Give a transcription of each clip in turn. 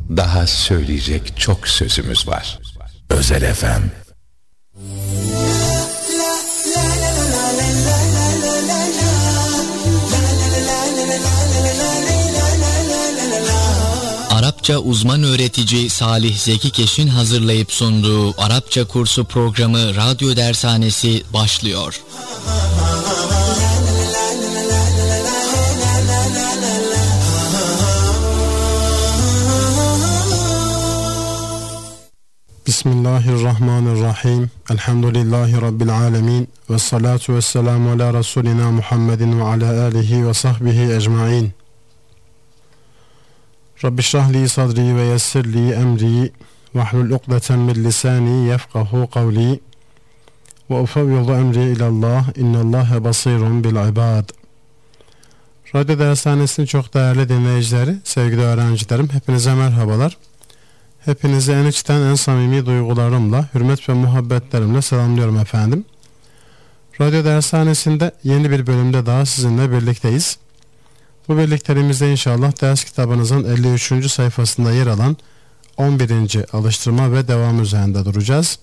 Daha söyleyecek çok sözümüz var. Özel FM. Arapça uzman öğretici Salih Zeki Keş'in hazırlayıp sunduğu Arapça kursu programı Radyo Dershanesi başlıyor. Bismillahirrahmanirrahim. Elhamdülillahi Rabbil alemin. Ve salatu ve selamu ala Resulina Muhammedin ve ala alihi ve sahbihi ecmain. Rabbi şrahli sadri ve yessirli emri ve hlul ukdeten min lisani yefkahu kavli ve ufevvidu emri ilallah innallâhe basirun bil ibad. Radyo Dershanesi'nin çok değerli dinleyicileri, sevgili öğrencilerim, hepinize merhabalar. Hepinizi en içten, en samimi duygularımla, hürmet ve muhabbetlerimle selamlıyorum efendim. Radyo Dershanesi'nde yeni bir bölümde daha sizinle birlikteyiz. Bu birlikteliğimizde inşallah ders kitabınızın 53. sayfasında yer alan 11. alıştırma ve devam üzerinde duracağız.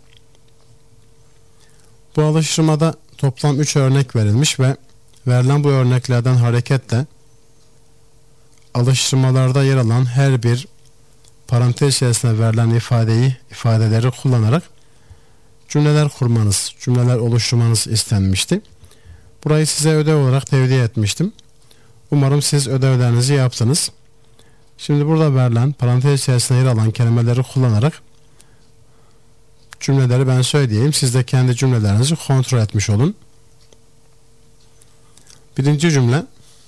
Bu alıştırmada toplam 3 örnek verilmiş ve verilen bu örneklerden hareketle alıştırmalarda yer alan her bir parantez içerisinde verilen ifadeleri kullanarak cümleler kurmanız, cümleler oluşturmanız istenmişti. Burayı size ödev olarak tevdi etmiştim. Umarım siz ödevlerinizi yaptınız. Şimdi burada verilen parantez içerisinde yer alan kelimeleri kullanarak cümleleri ben söyleyeyim. Siz de kendi cümlelerinizi kontrol etmiş olun. Birinci cümle: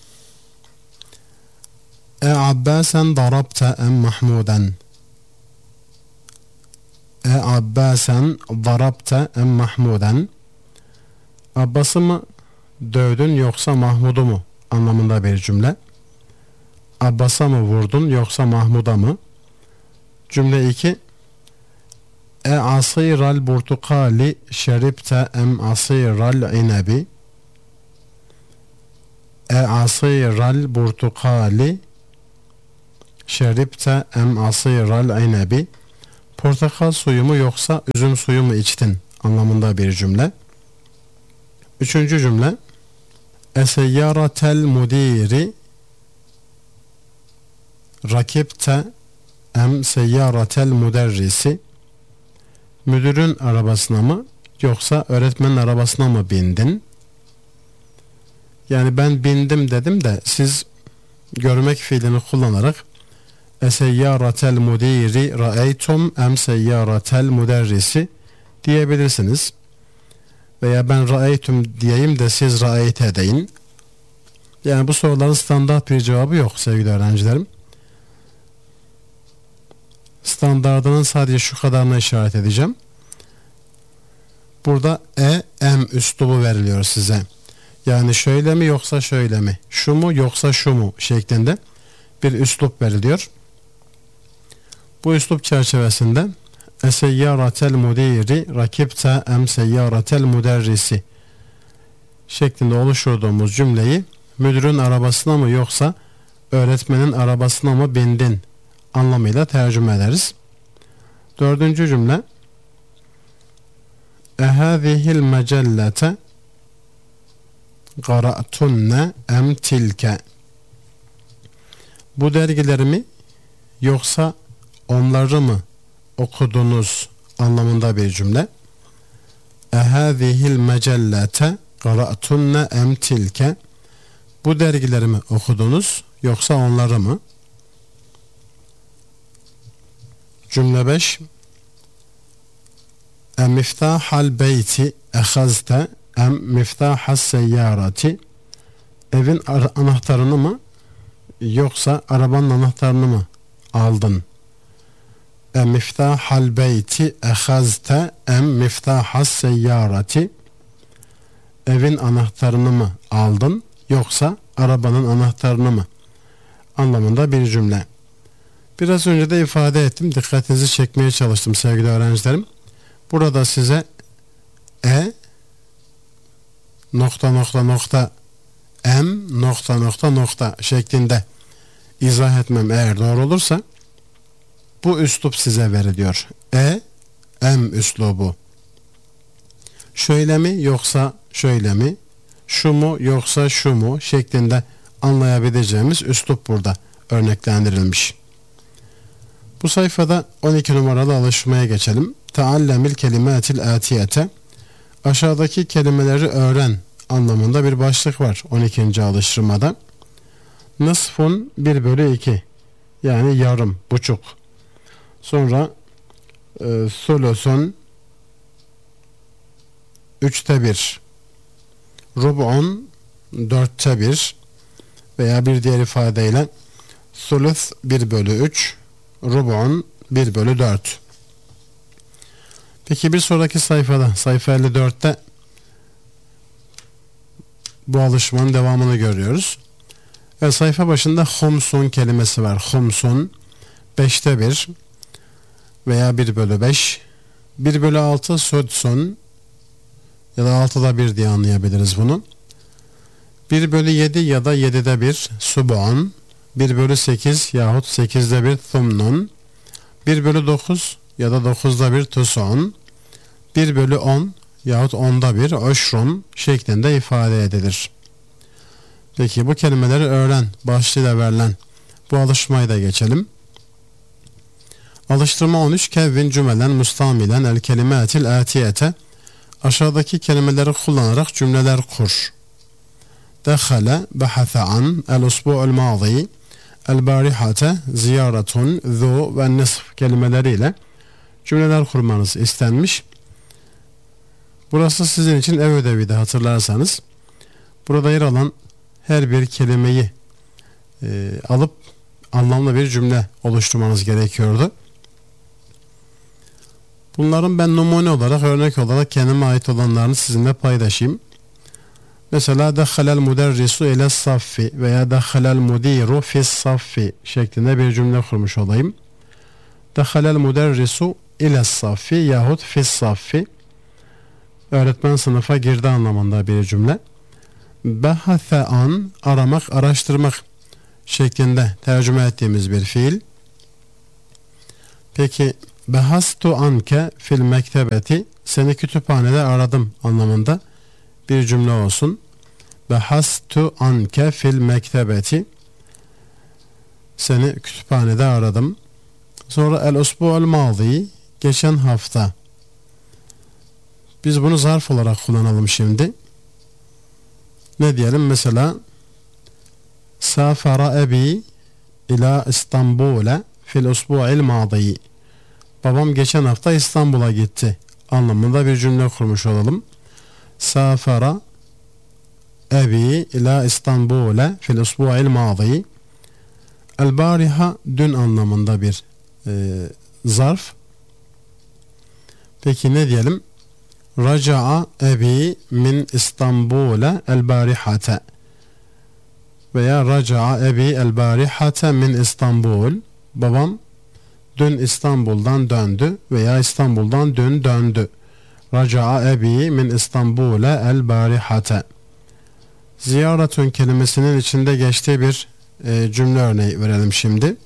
Abbasen darabte em Mahmuden. Abbasen darabte em Mahmuden. Abbas'ı mı dövdün yoksa Mahmud'u mu anlamında bir cümle. Abbas'a mı vurdun yoksa Mahmud'a mı? Cümle 2: Asiral burtukali şeribte em asiral inebi. Asiral burtukali şeribte em asiral inebi. Portakal suyu mu yoksa üzüm suyu mu içtin anlamında bir cümle. Üçüncü cümle: Eseyyaratel mudiri rakipte em seyyaratel müderrisi. Müdürün arabasına mı yoksa öğretmenin arabasına mı bindin? Yani ben bindim dedim de siz görmek fiilini kullanarak eseyyaratel mudiri ra'eytum em seyyaratel müderrisi diyebilirsiniz. Veya ben ra'eytum diyeyim de siz ra'eyte deyin. Yani bu soruların standart bir cevabı yok sevgili öğrencilerim. Standardının sadece şu kadarına işaret edeceğim. Burada em üslubu veriliyor size. Yani şöyle mi yoksa şöyle mi? Şu mu yoksa şu mu şeklinde bir üslup veriliyor. Bu üslup çerçevesinde eseyyaratel mudiri rakipte em seyyaratel müderrisi şeklinde oluşturduğumuz cümleyi müdürün arabasına mı yoksa öğretmenin arabasına mı bindin anlamıyla tercüme ederiz. Dördüncü cümle: Ehâzihil mecellete qara'tunne em tilke. Bu dergileri mi yoksa onları mı okudunuz anlamında bir cümle. Ehâzihil mecellete qara'tunne em tilke. Bu dergileri mi okudunuz yoksa onları mı? Cümle 5: Em miftahal beyti ehazte em miftahas seyyarati. Evin anahtarını mı yoksa arabanın anahtarını mı aldın? Em miftahal beyti ehazte em miftahas seyyarati. Evin anahtarını mı aldın yoksa arabanın anahtarını mı anlamında bir cümle. Biraz önce de ifade ettim, dikkatinizi çekmeye çalıştım sevgili öğrencilerim. Burada size nokta nokta nokta em nokta nokta nokta şeklinde izah etmem eğer doğru olursa bu üslup size veriliyor. Em üslubu. Şöyle mi yoksa şöyle mi? Şu mu yoksa şu mu? Şeklinde anlayabileceğimiz üslup burada örneklendirilmiş. Bu sayfada 12 numaralı alıştırmaya geçelim. Teallemil kelimatil atiyete. Aşağıdaki kelimeleri öğren anlamında bir başlık var 12. alıştırmada. Nısfun 1/2, yani yarım, buçuk. Sonra sulusun 1/3, rub'un 1/4 veya bir diğer ifadeyle sulus 1/3, rub'un 1/4. Peki bir sonraki sayfada, sayfa 54'te bu alışmanın devamını görüyoruz. Ve sayfa başında humsun kelimesi var. Humsun 1/5 veya 1/5, 1/6 sudsun ya da 1/6 diye anlayabiliriz bunu. 1/7 ya da 1/7 sub'un, 1/8 yahut 8/1 thumnun, 1/9 ya da 9/1 tusun, 1/10 yahut 10/1 öşrun şeklinde ifade edilir. Peki bu kelimeleri öğren başlığıyla verilen bu alıştırmayı da geçelim. Alıştırma 13. Kevvin cümelen mustamilen el kelimatil atiyete. Aşağıdaki kelimeleri kullanarak cümleler kur. Dehale bahase an el usbu'ul mazi el barihate ziyaretun zu ve nisf kelimeleriyle cümleler kurmanız istenmiş. Burası sizin için ev ödeviydi, hatırlarsanız. Burada yer alan her bir kelimeyi alıp anlamlı bir cümle oluşturmanız gerekiyordu. Bunların ben numune olarak, örnek olarak kendime ait olanlarını sizinle paylaşayım. Mesela dekhalel müderrisu ile saffi veya dekhalel mudiru fis saffi şeklinde bir cümle kurmuş olayım. Dekhalel müderrisu ile saffi yahut fis saffi, öğretmen sınıfa girdi anlamında bir cümle. Behase an, aramak, araştırmak şeklinde tercüme ettiğimiz bir fiil. Peki behastu anke fil mektebeti, seni kütüphanede aradım anlamında bir cümle olsun. Behastu anke fil mektebeti, seni kütüphanede aradım. Sonra el usbu'ul mazi, geçen hafta. Biz bunu zarf olarak kullanalım şimdi. Ne diyelim mesela? Safara ebi ila İstanbul'e fil usbu'il mazi. Babam geçen hafta İstanbul'a gitti anlamında bir cümle kurmuş olalım. Safara ebi ila İstanbul'e fil usbu'il mazi. El bariha, dün anlamında bir zarf. Peki ne diyelim? Raca'a ebi min İstanbul'e el barihate veya raca'a ebi el barihate min İstanbul. Babam dün İstanbul'dan döndü veya İstanbul'dan dün döndü. Raca'a ebi min İstanbul'e el barihate. Ziyaretün kelimesinin içinde geçtiği bir cümle örneği verelim şimdi.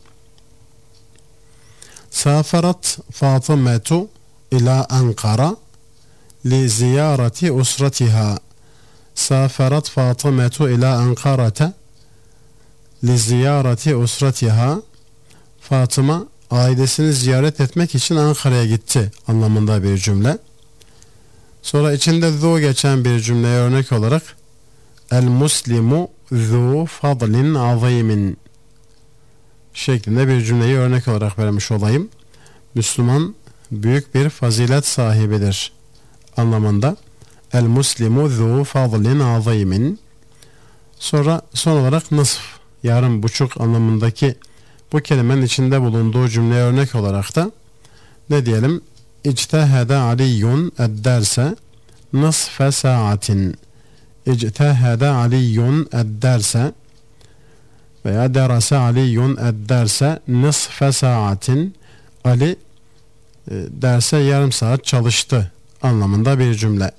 Safarat Fatımetu ila Ankara li ziyareti usratiha. Safarat Fatımetu ila Ankara'te li ziyareti usratiha. Fatıma ailesini ziyaret etmek için Ankara'ya gitti anlamında bir cümle. Sonra içinde zu geçen bir cümleye örnek olarak el muslimu zu fadlin azimin şeklinde bir cümleyi örnek olarak vermiş olayım. Müslüman büyük bir fazilet sahibidir anlamında. El muslimu zu fadlin azimin. Sonra son olarak nısf, yarım, buçuk anlamındaki bu kelimenin içinde bulunduğu cümleye örnek olarak da ne diyelim? İctehede aliyyun ed-derse nısfe saatin. İctehede aliyyun ed-derse veya derase aliyyun ed-derse nısfe saatin. Ali derse yarım saat çalıştı anlamında bir cümle.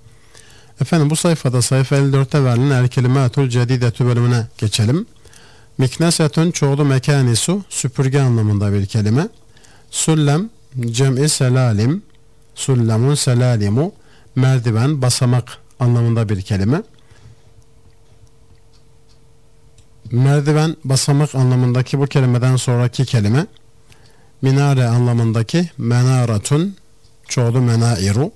Efendim bu sayfada sayfa 54'te verilen el kelimatul cedidetü bölümüne geçelim. Miknesetun çoğulu mekanisu süpürge anlamında bir kelime. Sullem cem'i selalim, sullemun selalimu merdiven, basamak anlamında bir kelime. Merdiven, basamak anlamındaki bu kelimeden sonraki kelime minare anlamındaki menaratun çoğulu menairu.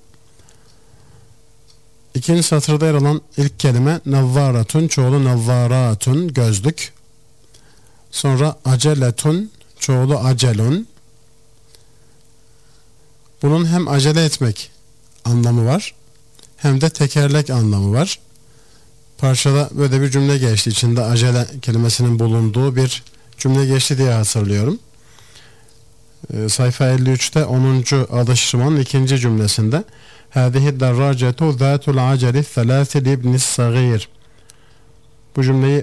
İkinci satırda yer alan ilk kelime nazzaratun çoğulu nazzaratun gözlük. Sonra aceletun çoğulu acelun. Bunun hem acele etmek anlamı var hem de tekerlek anlamı var. Parçada böyle bir cümle geçti. İçinde acele kelimesinin bulunduğu bir cümle geçti diye hatırlıyorum. Sayfa 53'te 10. alıştırmanın ikinci cümlesinde hâzihi darracetu zâtul aceli thelâsil ibnis sagîr. Bu cümleyi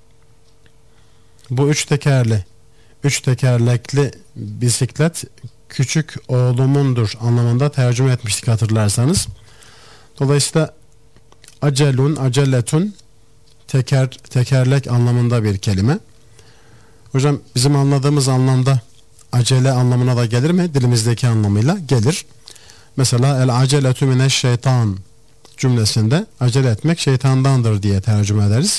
bu üç tekerlekli bisiklet küçük oğlumundur anlamında tercüme etmiştik hatırlarsanız. Dolayısıyla acelun, aceletun tekerlek anlamında bir kelime. Hocam bizim anladığımız anlamda acele anlamına da gelir mi? Dilimizdeki anlamıyla gelir. Mesela el aceletu mineşşeytan cümlesinde acele etmek şeytandandır diye tercüme ederiz.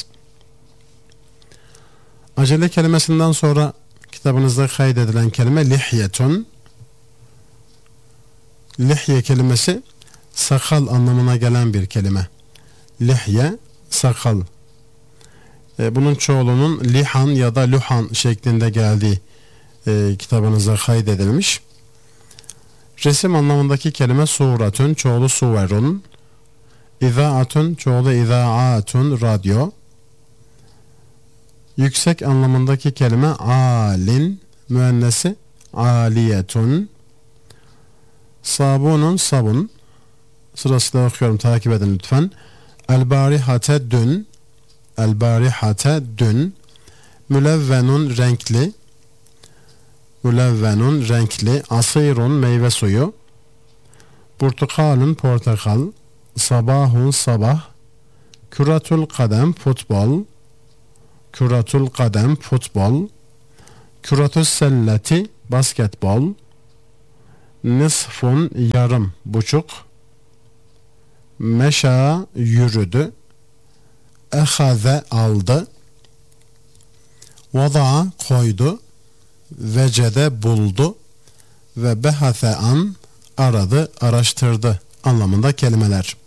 Acele kelimesinden sonra kitabınızda kaydedilen kelime lihyetun. Lihye kelimesi sakal anlamına gelen bir kelime. Lihye, sakal. Bunun çoğulunun lihan ya da luhan şeklinde geldiği kitabınıza kaydedilmiş. Resim anlamındaki kelime suratun, çoğulu suverun. İzaatun, çoğulu izaatun, radyo. Yüksek anlamındaki kelime alin, müennesi aliyetun. Sabunun, sabun. Sırasıyla okuyorum, takip edin lütfen. El-barihate dün, el-barihate dün. Mülevvenun, renkli. Mülevvenun, renkli. Asirun, meyve suyu. Portakalun, portakal. Sabahun, sabah. Küratul kadem, futbol. Küratul kadem, futbol. Küratus selleti, basketbol. Nisfun, yarım, buçuk. Meşa, yürüdü. Ehaze, aldı. Vada'a, koydu. Vecede, buldu. Ve behase an, aradı, araştırdı anlamında kelimeler.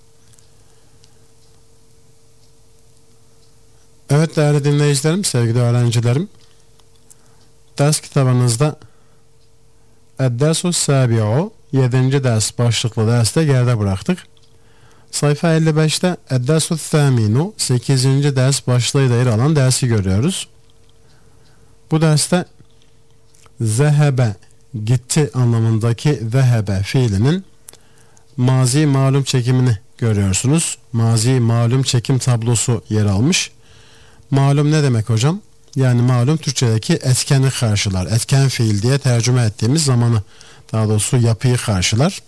Evet değerli dinleyicilerim, sevgili öğrencilerim, ders kitabınızda Ed-Dersus Sabi'u 7. ders başlıklı derste geride bıraktık. Sayfa 55'te Ed-Dersus Thaminu 8. ders başlığıyla yer alan dersi görüyoruz. Bu derste zehebe, gitti anlamındaki zehebe fiilinin mazi malum çekimini görüyorsunuz. Mazi malum çekim tablosu yer almış. Malum ne demek hocam? Yani malum Türkçedeki etkeni karşılar. Etken fiil diye tercüme ettiğimiz zamanı, daha doğrusu yapıyı karşılar.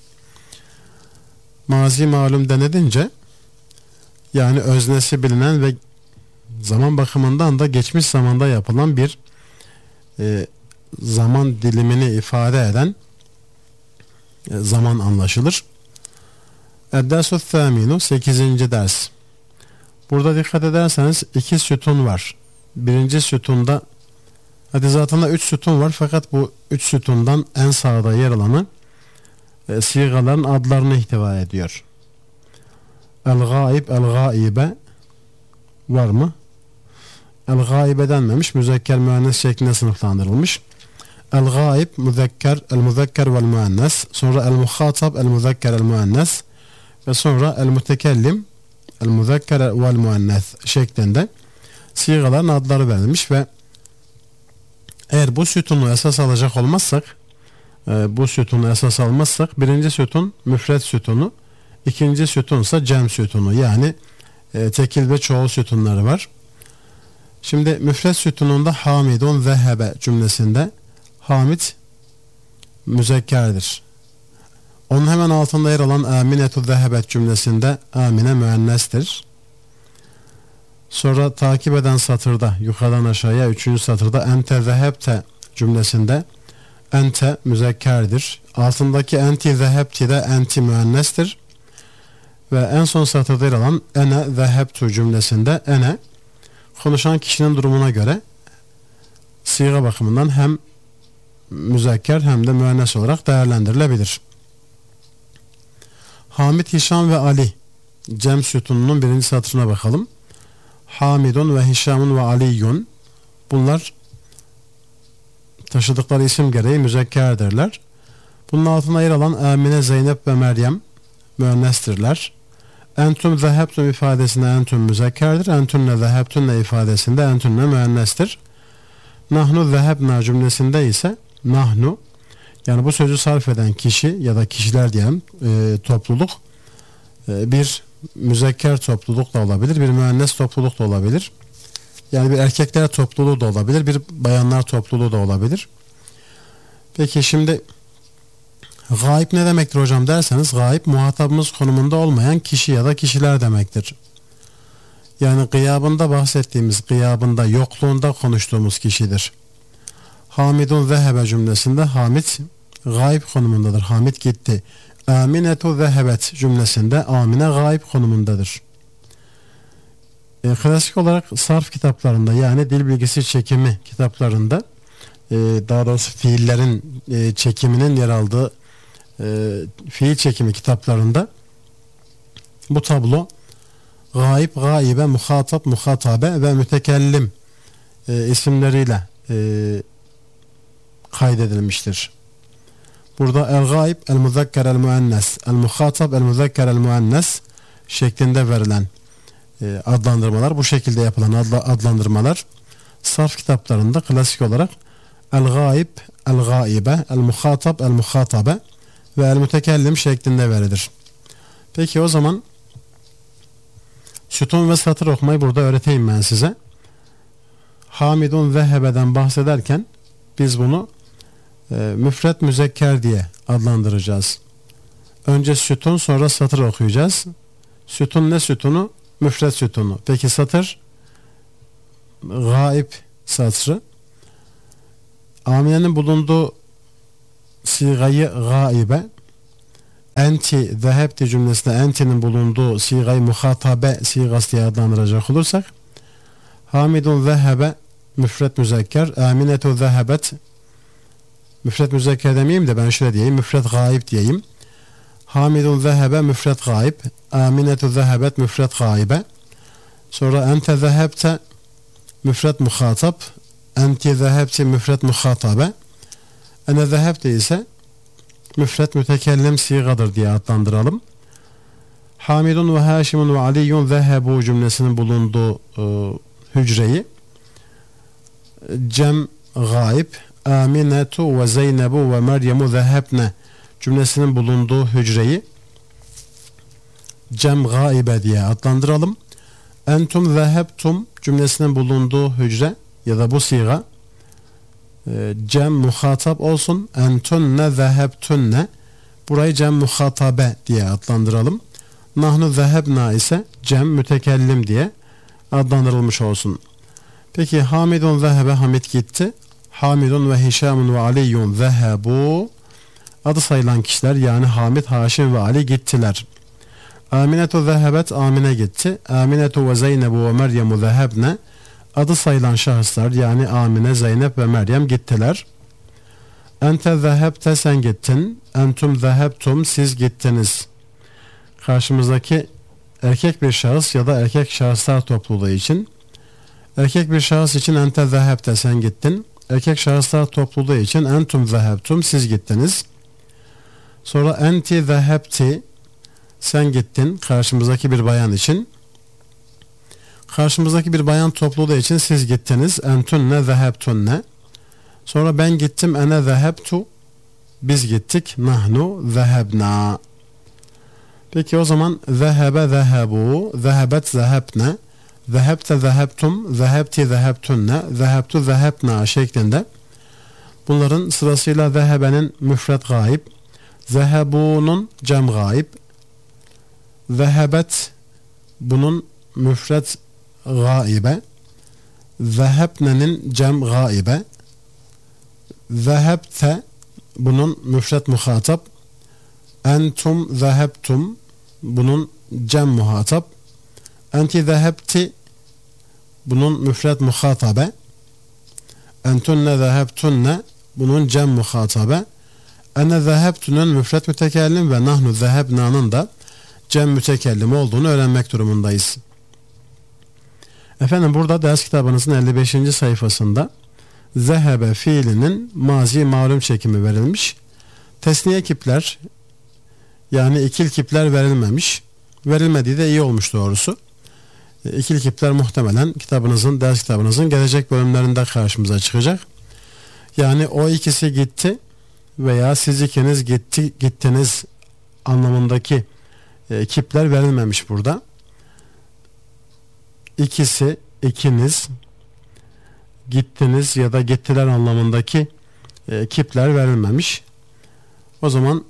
Mazi malum denedince yani öznesi bilinen ve zaman bakımından da geçmiş zamanda yapılan bir zaman dilimini ifade eden zaman anlaşılır. Ed-Dersus Thaminu 8. ders. Burada dikkat ederseniz 2 sütun var. Birinci sütunda zatında 3 sütun var fakat bu 3 sütundan en sağda yer alanı sigaların adlarını ihtiva ediyor. El-Gaib, El-Gaibe var mı? El-Gaibe denmemiş, müzekker müennes şeklinde sınıflandırılmış. El-Gaib, müzekker, el-müzekker vel-müennes, sonra el-muhatab, el-müzekker, el-müennes ve sonra el-mütekellim, el-müzekker vel-müennes şeklinde sigaların adları verilmiş ve eğer bu sütunu esas alacak olmazsak, birinci sütun müfret sütunu, ikinci sütunsa cem sütunu, yani tekil ve çoğul sütunları var. Şimdi müfret sütununda hamidun zehebe cümlesinde hamid müzekkerdir. Onun hemen altında yer alan aminetu zehebet cümlesinde amine müennestir. Sonra takip eden satırda yukarıdan aşağıya 3. satırda ente zehebte cümlesinde ente müzekkerdir. Altındaki enti zehebti de enti müennestir. Ve en son satırda yer alan ene zehebtu cümlesinde ene konuşan kişinin durumuna göre siga bakımından hem müzekker hem de müennes olarak değerlendirilebilir. Hamid, Hişam ve Ali cem sütununun 1. satırına bakalım. Hamidun ve Hişamun ve Aliyyun, bunlar taşıdıkları isim gereği müzekkerdirler. Bunun altına yer alan Amine, Zeynep ve Meryem müennestirler. Entüm zehebtum ifadesinde entüm müzekkerdir. Entünne zehebtunne ifadesinde entünne müennestir. Nahnu zehebna cümlesinde ise nahnu, yani bu sözü sarf eden kişi ya da kişiler diyelim, topluluk bir müzekker topluluk da olabilir, bir müennes topluluk da olabilir. Yani bir erkekler topluluğu da olabilir, bir bayanlar topluluğu da olabilir. Peki şimdi gayb ne demektir hocam derseniz, gayb muhatabımız konumunda olmayan kişi ya da kişiler demektir. Yani gıyabında bahsettiğimiz, gıyabında, yokluğunda konuştuğumuz kişidir. Hamidun zehebe cümlesinde Hamid gayb konumundadır. Hamid gitti. Aminetu zehebet cümlesinde Amine gayb konumundadır. Klasik olarak sarf kitaplarında, yani dil bilgisi çekimi kitaplarında, daha doğrusu fiillerin çekiminin yer aldığı fiil çekimi kitaplarında bu tablo gayb, gaibe, muhatap, muhatabe ve mütekellim isimleriyle kaydedilmiştir. Burada el-gayb, el-muzekker, el-müennes, el-muhatap, el-muzekker, el-müennes şeklinde verilen adlandırmalar, bu şekilde yapılan adlandırmalar sarf kitaplarında klasik olarak el-gayb, el-gaibe, el-muhatap, el-muhatabe ve el-mütekellim şeklinde verilir. Peki o zaman sütun ve satır okumayı burada öğreteyim ben size. Hamidun zehebeden bahsederken biz bunu müfret müzekker diye adlandıracağız. Önce sütun, sonra satır okuyacağız. Sütun ne sütunu? Müfret sütunu. Peki satır? Gaib satırı. Amine'nin bulunduğu sigayı gaibe, enti zehebti cümlesinde entinin bulunduğu sigayı muhatabe sigası diye adlandıracak olursak, Hamidun zehebe müfret müzekker, Aminetu zehebet, müfret müzekker demeyeyim de ben şöyle diyeyim, müfret gaib diyeyim. Hamidun zehebe müfret gaib, Aminetu zehebet müfret gaibe. Sonra ente zehebte müfret muhatap, enti zehebti müfret muhatabe. Ene zehebte ise müfret mütekellim sigadır diye adlandıralım. Hamidun ve Haşimun ve Aliyyun zehebu cümlesinin bulunduğu hücreyi cem gaib, Aminetu ve Zeynebu ve Meryemu zehebne cümlesinin bulunduğu hücreyi cem gaibe diye adlandıralım. Entum zehebtum cümlesinin bulunduğu hücre ya da bu siga cem muhatap olsun. Entunne zehebtunne, burayı cem muhatabe diye adlandıralım. Nahnu zehebna ise cem mütekellim diye adlandırılmış olsun. Peki Hamidun zehebe, Hamid gitti. Hamidun ve Hişamun ve Aliyyun zehebu, adı sayılan kişiler yani Hamid, Haşim ve Ali gittiler. Aminetu zehebet, Amine gitti. Aminetu ve Zeynebu ve Meryemu zehebne, adı sayılan şahıslar yani Amine, Zeynep ve Meryem gittiler. Ente zehebte, sen gittin. Entum zehebtum, siz gittiniz. Karşımızdaki erkek bir şahıs ya da erkek şahıslar topluluğu için, erkek bir şahıs için ente zehebte, sen gittin. Erkek şahıslar topluluğu için entum zehebtum, siz gittiniz. Sonra enti zehebti, sen gittin, karşımızdaki bir bayan için. Karşımızdaki bir bayan topluluğu için siz gittiniz. Entunne zehebtunne. Sonra ben gittim, ene zehebtu, biz gittik. Nahnu zehebna. Peki o zaman zehebe zehebu, zehebet zehebne, zehebte zehebtum, zehebti zehebtunne, zehebtu zehebna şeklinde bunların sırasıyla zehebenin müfret gaib, zehebunun cem gaib, zehebet bunun müfret gaibe. Zehebne'nin cem gaibe. Zehebte bunun müfret muhatap. Entum zehebtum bunun cem muhatap. Enti zehebti bunun müfret muhatabe. Entunne zehebtunne bunun cem muhatabe. Ene zehebtunun müfret mütekellim ve nahnu zehebna'nın da cem mütekellim olduğunu öğrenmek durumundayız. Efendim burada ders kitabınızın 55. sayfasında zehebe fiilinin mazi malum çekimi verilmiş. Tesniye kipler yani ikil kipler verilmemiş. Verilmediği de iyi olmuş doğrusu. İkil kipler muhtemelen ders kitabınızın gelecek bölümlerinde karşımıza çıkacak. Yani o ikisi gitti veya siz ikiniz gittiniz anlamındaki kipler verilmemiş burada. İkisi, ikiniz, gittiniz ya da gittiler anlamındaki kipler verilmemiş. O zaman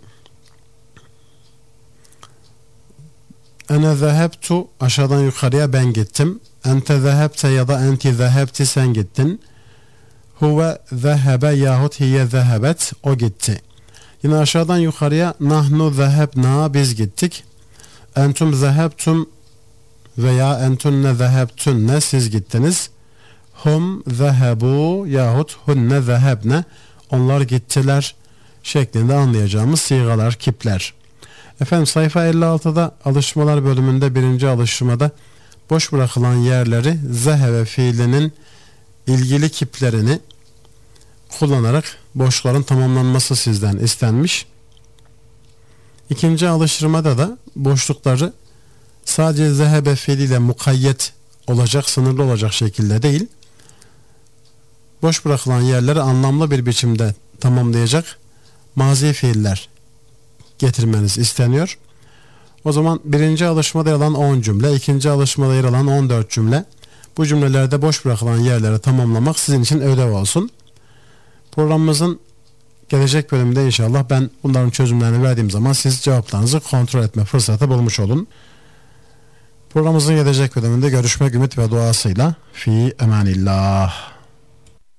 ene zehebtu aşağıdan yukarıya ben gittim. Ente zehebte ya da enti zehebti sen gittin. Huve zehebe yahut hiye zehebet o gitti. Yine aşağıdan yukarıya nahnu zehebna biz gittik. Entum zehebtum veya entunne zehebtunne siz gittiniz. Hum zehebu yahut hunne zehebne onlar gittiler şeklinde anlayacağımız sigalar, kipler. Efendim sayfa 56'da alışmalar bölümünde birinci alıştırmada boş bırakılan yerleri zehebe fiilinin ilgili kiplerini kullanarak boşların tamamlanması sizden istenmiş. İkinci alıştırmada da boşlukları sadece zehebe fiiliyle mukayyet olacak, sınırlı olacak şekilde değil, boş bırakılan yerleri anlamlı bir biçimde tamamlayacak mazi fiiller getirmeniz isteniyor. O zaman birinci alışmada yer alan 10 cümle, ikinci alışmada yer alan 14 cümle. Bu cümlelerde boş bırakılan yerleri tamamlamak sizin için ödev olsun. Programımızın gelecek bölümünde inşallah ben bunların çözümlerini verdiğim zaman siz cevaplarınızı kontrol etme fırsatı bulmuş olun. Programımızın gelecek bölümünde görüşmek ümit ve duasıyla fi emanillah.